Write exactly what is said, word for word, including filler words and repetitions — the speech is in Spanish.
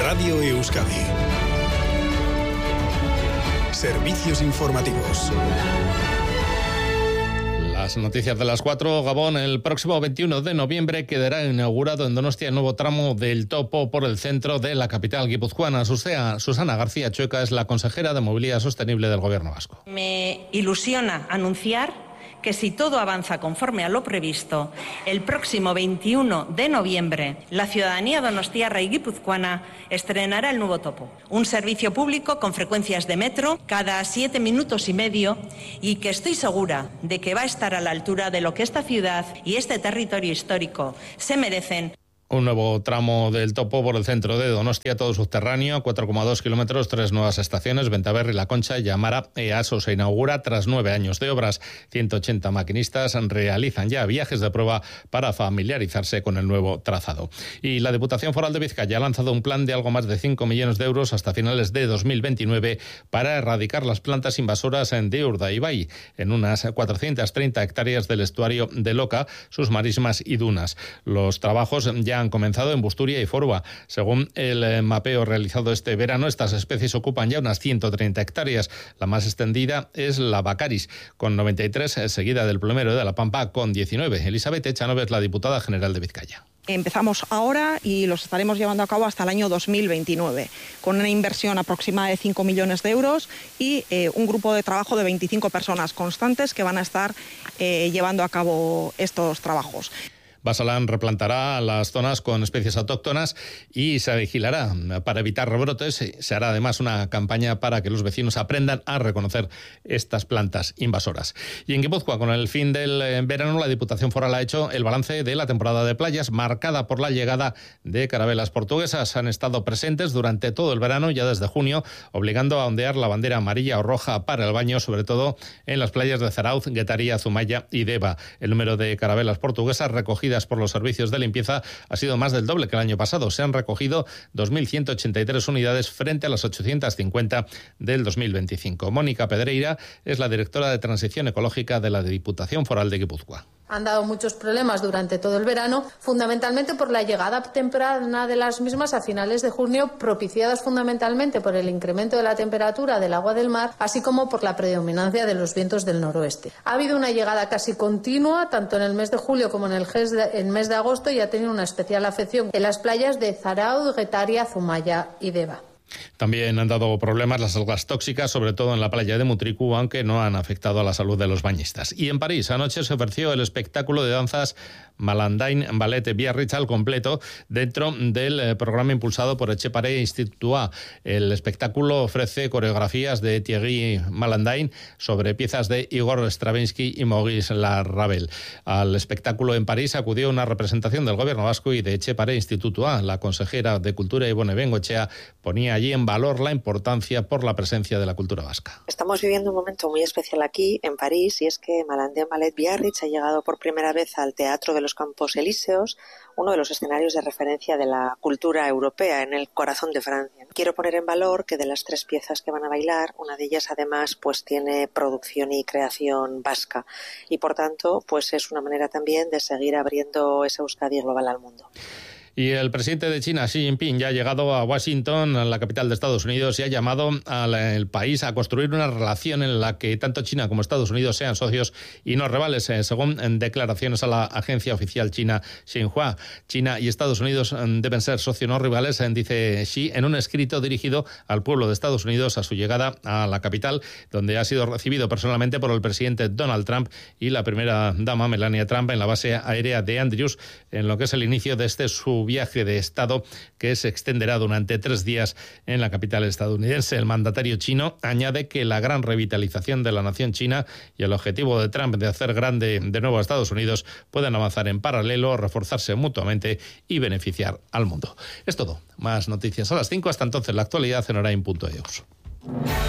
Radio Euskadi. Servicios informativos. Las noticias de las cuatro. Gabón, el próximo veintiuno de noviembre quedará inaugurado en Donostia el nuevo tramo del Topo por el centro de la capital guipuzcoana. Susana García Chueca es la consejera de Movilidad Sostenible del Gobierno vasco. Me ilusiona anunciar que si todo avanza conforme a lo previsto, el próximo veintiuno de noviembre la ciudadanía donostiarra y guipuzcoana estrenará el nuevo Topo, un servicio público con frecuencias de metro cada siete minutos y medio y que estoy segura de que va a estar a la altura de lo que esta ciudad y este territorio histórico se merecen. Un nuevo tramo del Topo por el centro de Donostia, todo subterráneo, cuatro coma dos kilómetros, tres nuevas estaciones, Bentaberri, La Concha y Amara. EASO se inaugura tras nueve años de obras. ciento ochenta maquinistas realizan ya viajes de prueba para familiarizarse con el nuevo trazado. Y la Diputación Foral de Vizcaya ha lanzado un plan de algo más de cinco millones de euros hasta finales de dos mil veintinueve para erradicar las plantas invasoras de Urdaibai, en unas cuatrocientas treinta hectáreas del estuario de Loca, sus marismas y dunas. Los trabajos ya han comenzado en Busturia y Forua. Según el mapeo realizado este verano, estas especies ocupan ya unas ciento treinta hectáreas. La más extendida es la Bacaris, con noventa y tres, seguida del Plomero de la Pampa, con diecinueve. Elizabeth Echanove es la diputada general de Vizcaya. Empezamos ahora y los estaremos llevando a cabo hasta el año dos mil veintinueve, con una inversión aproximada de cinco millones de euros y eh, un grupo de trabajo de veinticinco personas constantes que van a estar eh, llevando a cabo estos trabajos. Basalan replantará las zonas con especies autóctonas y se vigilará para evitar rebrotes. Se hará además una campaña para que los vecinos aprendan a reconocer estas plantas invasoras. Y en Guipúzcoa, con el fin del verano, la Diputación Foral ha hecho el balance de la temporada de playas, marcada por la llegada de carabelas portuguesas. Han estado presentes durante todo el verano, ya desde junio, obligando a ondear la bandera amarilla o roja para el baño, sobre todo en las playas de Zarauz, Guetaria, Zumaya y Deva. El número de carabelas portuguesas recogidas por los servicios de limpieza ha sido más del doble que el año pasado. Se han recogido dos mil ciento ochenta y tres unidades frente a las ochocientas cincuenta del dos mil veinticinco. Mónica Pedreira es la directora de Transición Ecológica de la Diputación Foral de Guipúzcoa. Han dado muchos problemas durante todo el verano, fundamentalmente por la llegada temprana de las mismas a finales de junio, propiciadas fundamentalmente por el incremento de la temperatura del agua del mar, así como por la predominancia de los vientos del noroeste. Ha habido una llegada casi continua, tanto en el mes de julio como en el mes de agosto, y ha tenido una especial afección en las playas de Zarauz, Guetaria, Zumaya y Deva. También han dado problemas las algas tóxicas, sobre todo en la playa de Mutriku, aunque no han afectado a la salud de los bañistas. Y en París, anoche se ofreció el espectáculo de danzas Malandain Ballet Biarritz al completo dentro del programa impulsado por Etxepare Institutua. El espectáculo ofrece coreografías de Thierry Malandain sobre piezas de Igor Stravinsky y Maurice Ravel. Al espectáculo en París acudió una representación del Gobierno vasco y de Etxepare Institutua. La consejera de Cultura, Ivone Bengoechea, ponía allí en valor la importancia por la presencia de la cultura vasca. Estamos viviendo un momento muy especial aquí en París, y es que Malandain Ballet Biarritz ha llegado por primera vez al Teatro de los Campos Elíseos, uno de los escenarios de referencia de la cultura europea en el corazón de Francia. Quiero poner en valor que de las tres piezas que van a bailar, una de ellas además pues tiene producción y creación vasca, y por tanto pues es una manera también de seguir abriendo esa Euskadi global al mundo. Y el presidente de China, Xi Jinping, ya ha llegado a Washington, la capital de Estados Unidos, y ha llamado al país a construir una relación en la que tanto China como Estados Unidos sean socios y no rivales, eh, según declaraciones a la agencia oficial china Xinhua. China y Estados Unidos deben ser socios no rivales, dice Xi, en un escrito dirigido al pueblo de Estados Unidos a su llegada a la capital, donde ha sido recibido personalmente por el presidente Donald Trump y la primera dama Melania Trump en la base aérea de Andrews, en lo que es el inicio de este su viaje de Estado, que se extenderá durante tres días en la capital estadounidense. El mandatario chino añade que la gran revitalización de la nación china y el objetivo de Trump de hacer grande de nuevo a Estados Unidos pueden avanzar en paralelo, reforzarse mutuamente y beneficiar al mundo. Es todo. Más noticias a las cinco. Hasta entonces, la actualidad en Orain punto eus.